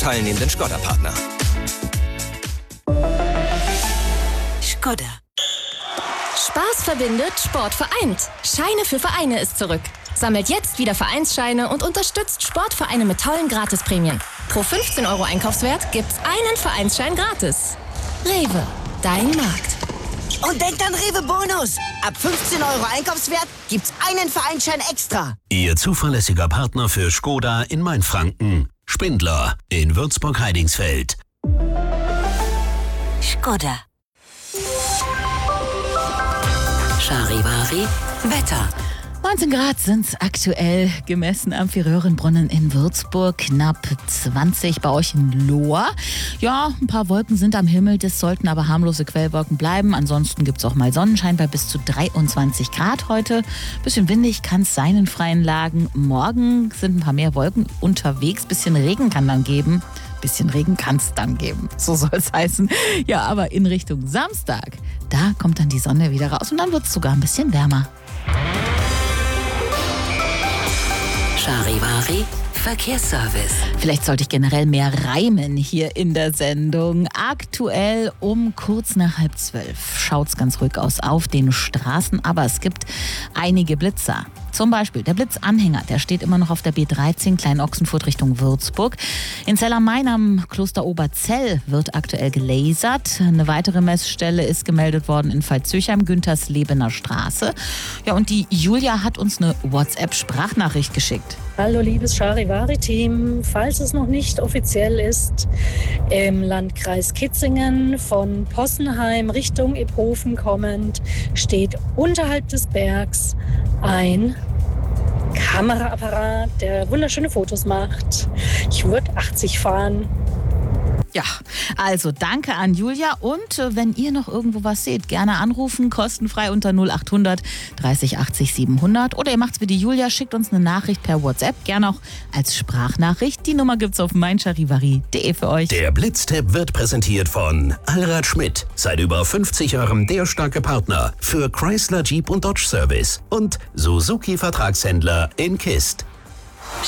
teilnehmenden Škoda-Partner. Škoda. Spaß verbindet, Sport vereint. Scheine für Vereine ist zurück. Sammelt jetzt wieder Vereinsscheine und unterstützt Sportvereine mit tollen Gratisprämien. Pro 15 € Einkaufswert gibt's einen Vereinsschein gratis. Rewe, dein Markt. Und denkt an Rewe Bonus. Ab 15 € Einkaufswert gibt's einen Vereinsschein extra. Ihr zuverlässiger Partner für Škoda in Mainfranken. Spindler in Würzburg-Heidingsfeld. Škoda. Charivari Wetter. 19 Grad sind es aktuell gemessen am Färöerenbrunnen in Würzburg, knapp 20 bei euch in Lohr. Ja, ein paar Wolken sind am Himmel, das sollten aber harmlose Quellwolken bleiben. Ansonsten gibt es auch mal Sonnenschein bei bis zu 23 Grad heute. Bisschen windig kann es sein in freien Lagen. Morgen sind ein paar mehr Wolken unterwegs, bisschen Regen kann dann geben. Bisschen Regen kann es dann geben, so soll es heißen. Ja, aber in Richtung Samstag, da kommt dann die Sonne wieder raus und dann wird es sogar ein bisschen wärmer. Charivari Verkehrsservice. Vielleicht sollte ich generell mehr reimen hier in der Sendung. Aktuell um kurz nach 11:30 schaut's ganz ruhig aus auf den Straßen, aber es gibt einige Blitzer. Zum Beispiel der Blitzanhänger, der steht immer noch auf der B13 Klein-Ochsenfurt Richtung Würzburg. In Zell-am-Main am Kloster Oberzell wird aktuell gelasert. Eine weitere Messstelle ist gemeldet worden in Pfalzürheim, Günterslebener Straße. Ja, und die Julia hat uns eine WhatsApp-Sprachnachricht geschickt. Hallo liebes Charivari-Team, falls es noch nicht offiziell ist, im Landkreis Kitzingen von Possenheim Richtung Iphofen kommend steht unterhalb des Bergs ein Kameraapparat, der wunderschöne Fotos macht. Ich würde 80 fahren. Ja, also danke an Julia und wenn ihr noch irgendwo was seht, gerne anrufen, kostenfrei unter 0800 30 80 700 oder ihr macht's wie die Julia, schickt uns eine Nachricht per WhatsApp, gerne auch als Sprachnachricht. Die Nummer gibt's auf meincharivari.de für euch. Der Blitztipp wird präsentiert von Allrad Schmidt. Seit über 50 Jahren der starke Partner für Chrysler, Jeep und Dodge Service und Suzuki Vertragshändler in Kist.